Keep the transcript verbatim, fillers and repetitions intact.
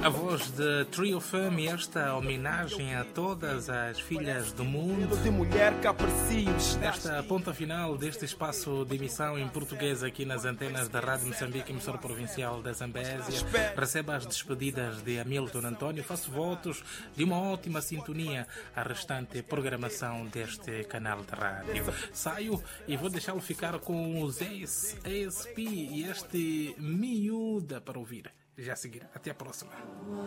A voz de Trio Fame, esta homenagem a todas as filhas do mundo. De mulher que aprecio. Nesta ponta final deste espaço de emissão em português aqui nas antenas da Rádio Moçambique, emissora provincial da Zambésia, receba as despedidas de Hamilton António. Faço votos de uma ótima sintonia à restante programação deste canal de rádio. Saio e vou deixá-lo ficar com os A S P e este Miúda para ouvir. Já a seguir. Até a próxima.